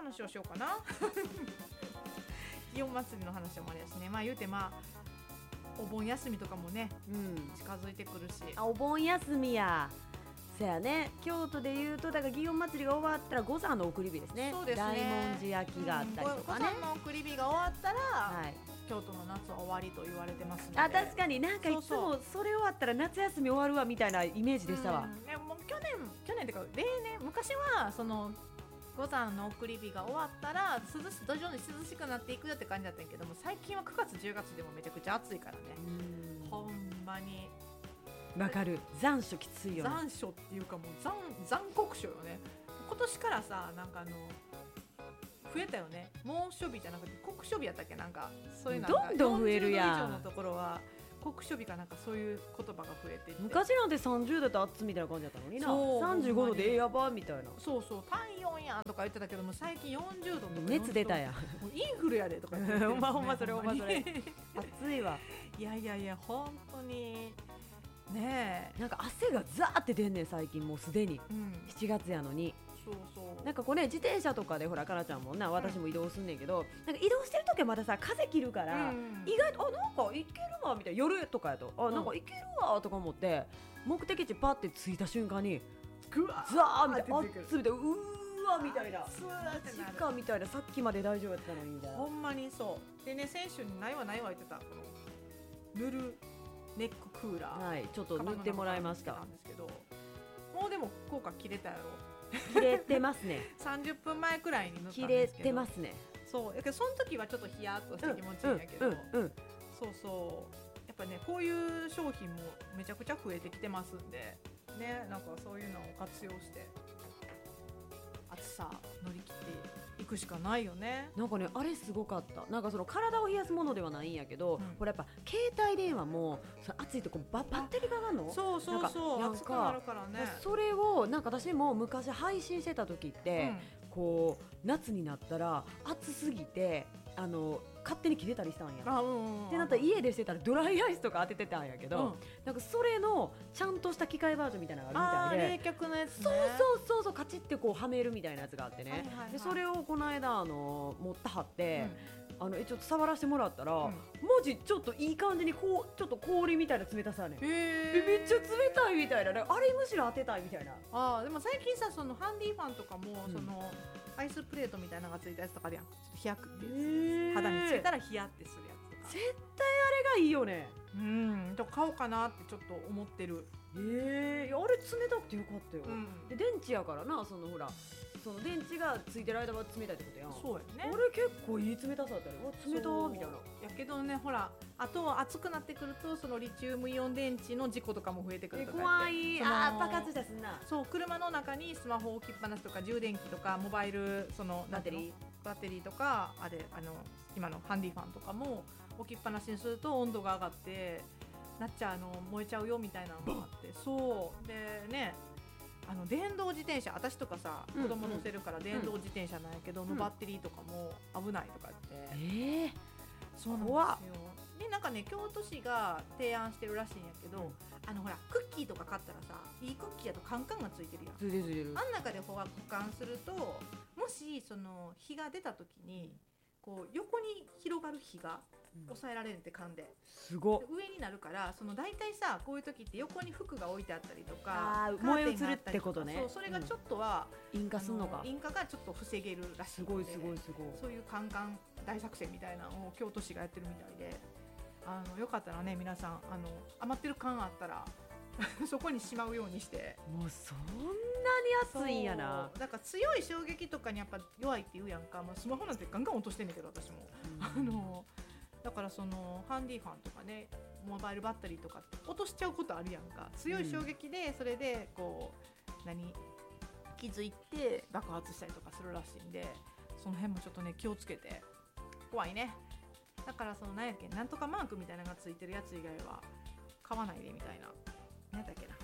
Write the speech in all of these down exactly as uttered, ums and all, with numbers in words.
話をしようかな祇園祭の話もありですね。まあ言うてまあお盆休みとかもね、うん、近づいてくるし、 あお盆休みやそやね、京都でいうとだから祇園祭が終わったら五山の送り火ですね。 そうですね、 大文字焼きがあったりとかね、 うん、五山の送り火が終わったら、はい、京都の夏は終わりと言われてますので。 あ確かになんかいつもそれ終わったら夏休み終わるわみたいなイメージでしたわ、 うん、でも去年去年っていうか例年昔はその五山の送り火が終わったら涼し徐々に涼しくなっていくよって感じだったんやけども、最近はくがつじゅうがつでもめちゃくちゃ暑いからね、うんほんまにわかる。残暑きついよね。 残暑っていうかもう 残, 残酷暑よね。今年からさなんかあの増えたよね。猛暑日じゃなくて酷暑日やったっけ、なんかそういうのどんどん増えるやん。 よんじゅうど以上のところは酷暑日かなんかそういう言葉が増えてて、 昔なんてさんじゅうどって暑みたいな感じだったのにな。さんじゅうごどでええやばみたいな。 そうそう体温やんとか言ってたけども、最近よんじゅうどとか熱出たやん。 もうインフルやでとか言ってる、ね、 ほんまほんまそれほんまそれ暑いわ。 いやいやいや本当にねえ、 なんか汗がザーって出んねん最近もうすでに、うん、しちがつやのに。 そうそう、 なんかこれ、ね、自転車とかでほらかなちゃんもな私も移動すんねんけど、うん、なんか移動してる時はまださ風切るから、うん、意外とあなんかいけるわみたいな、夜とかやとあなんかいけるわとか思って、うん、目的地パッて着いた瞬間にぐわザーみたいな、あっつみたいな、うーわみたいな、 スーってなるかみたいな、さっきまで大丈夫やったのにみたいな。 ほんまにそうでね、先週にないわないわ言ってたこの塗るネッククーラー、 はい、ちょっと塗ってもらいました。 んですけどもうでも効果切れたやろ。 切れてますねさんじゅっぷんまえくらいに塗ったんですけど切れてますね。 そうやけどその時はちょっとヒヤッとして気持ちいいんやけど、うんうんうんうん、そうそうやっぱねこういう商品もめちゃくちゃ増えてきてますんでね、なんかそういうのを活用して暑さ乗り切っていくしかないよね。 なんかねあれすごかった。なんかその体を冷やすものではないんやけど、うん、これやっぱ携帯電話もその暑いとこバッテリーかかんの。 そうそうそう暑くなるからね。 それをなんか私も昔配信してた時って、うん、こう夏になったら暑すぎてあの勝手に切れたりしたんや、うんうんうん、ってなったら家でしてたらドライアイスとか当ててたんやけど、うん、なんかそれのちゃんとした機械バージョンみたいなのがあるみたいで、 冷却のやつね。 そうそうそうそうカチッてこうはめるみたいなやつがあってね、はいはいはい、でそれをこの間あの持ってはって、うん、あのちょっと触らせてもらったら、うん、マジちょっといい感じにこうちょっと氷みたいな冷たさね、えめっちゃ冷たいみたいな、あれむしろ当てたいみたいな。 あでも最近さそのハンディファンとかも、うん、そのアイスプレートみたいなのがついたやつとかでやん、ちょっと冷やくって肌につけたら冷やってするやつとか、 絶対あれがいいよね。 うんと買おうかなってちょっと思ってる。 えー、あれ冷たくてよかったよ、うん、で電池やからな、そのほらその電池がついてる間は冷たいってことやん。 そうやね。 あれ結構いい冷たさだったね。冷たみたいな。 やけどねほらあと暑くなってくるとそのリチウムイオン電池の事故とかも増えてくるとか怖い。あー爆発したすんな。 そう車の中にスマホ置きっぱなしとか充電器とかモバイルそのバッテリーバッテリーとかあれあの今のハンディファンとかも置きっぱなしにすると温度が上がってなっちゃうの燃えちゃうよみたいなのがあって、そうでねあの電動自転車私とかさ子供乗せるから電動自転車なんやけど、うん、のバッテリーとかも危ないとか言って、えー、そうなんですよ。でなんかね京都市が提案してるらしいんやけど、あのほらクッキーとか買ったらさいいクッキーやとカンカンがついてるやん。ついてるついてる。あん中で保管するともしその火が出た時にこう横に広がる火が抑えられるって缶で、 すご上になるからその大体さこういう時って横に服が置いてあったりとかあ燃え移るってことね。 そうそれがちょっとは、 うん、引火するのか引火がちょっと防げるらしいので、 すごいすごいすごい、 そういうカンカン大作戦みたいなのを京都市がやってるみたいで、あのよかったらね皆さんあの余ってる缶あったらそこにしまうようにして。 もうそんなに熱いんやな。 だから強い衝撃とかにやっぱ弱いって言うやんか、まあ、スマホなんてガンガン落としてんねんけど私も、うん、あのだからそのハンディファンとかねモバイルバッテリーとか落としちゃうことあるやんか。強い衝撃でそれでこう何気づいて爆発したりとかするらしいんで、その辺もちょっとね気をつけて。怖いね。だからその何やっけなんとかマークみたいなのがついてるやつ以外は買わないでみたいな。何だっけな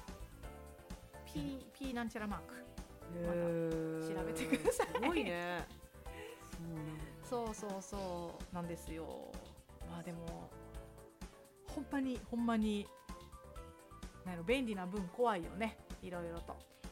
P, P なんちゃらマーク、ま、調べてください。 すごいね。 そうそうそうなんですよ。まあでもほんまにほんまになんやろ便利な分怖いよね、いろいろと。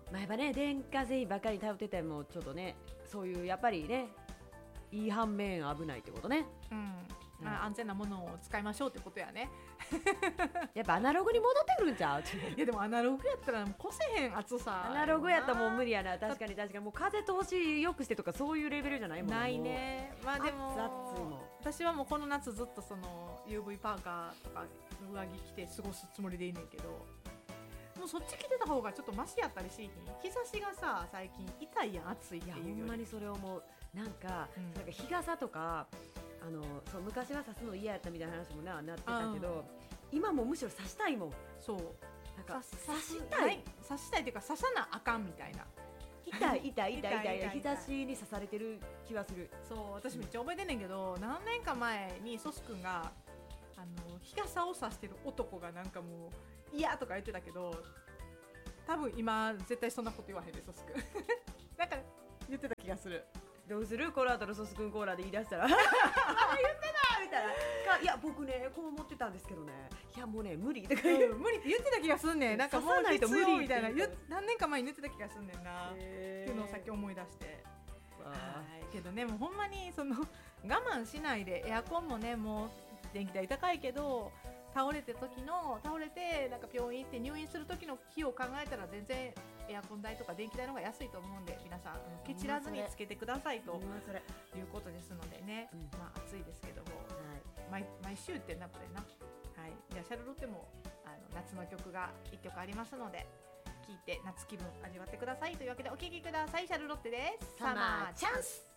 まあやっぱね電化製品ばっかり頼っててもちょっとねそういうやっぱりねいい反面危ないってことね、 うんまあ、安全なものを使いましょうってことやねやっぱアナログに戻ってくるんちゃういやでもアナログやったらもうこせへん熱さアナログやったらもう無理やな確かに確かにもう風通しよくしてとかそういうレベルじゃないもんないねまあでも熱々も私はもうこの夏ずっとその ユーブイ パーカーとか上着着て過ごすつもりでいいねんけどもうそっち着てた方がちょっとマシやったりしひん日差しがさ最近痛いやん暑いっていやいうよりほんまにそれ思うなんか、 うんなんか日傘とかあのそう昔は差すの嫌やったみたいな話もななってたけど、今もむしろ差したいもんそうなんかさ差したい刺したいっていうか刺さなあかんみたいな痛い痛い痛い痛い痛い痛い日差しに刺されてる気はするそう私めっちゃ覚えてんねんけど何年か前にソスくんがあの日傘を差してる男がなんかもう嫌とか言ってたけど多分今絶対そんなこと言わへんでソスくんなんか言ってた気がするどうするコラートのソスくんコーラで言い出したらあ言ってたみたいなかいや僕ねこう思ってたんですけどねいやもうね無理とか言う、 うん無理って言ってた気がすんねんなんかもう刺さないと無理必要みたいなって言う言っ何年か前に言ってた気がすんねんな、 へーっていうのをさっき思い出してあはいけどねもうほんまにその我慢しないでエアコンもねもう電気代高いけど倒れて時の倒れてなんか病院行って入院する時の費用を考えたら全然エアコン代とか電気代の方が安いと思うんで皆さんあのケチらずにつけてくださいとー今それ、はいうことですのでね、 うんまあ暑いですけどもい毎, 毎週ってなこれな、はい、じゃあシャルロッテもあの夏の曲がいっきょくありますので聴いて夏気分味わってくださいというわけでお聴きくださいシャルロッテですサマーチャンス